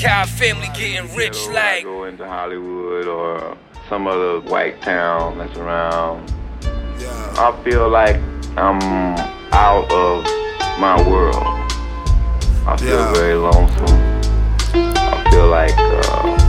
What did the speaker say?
Cow family getting rich like. I go into Hollywood or some other white town that's around. I feel like I'm out of my world. I feel very lonesome. I feel like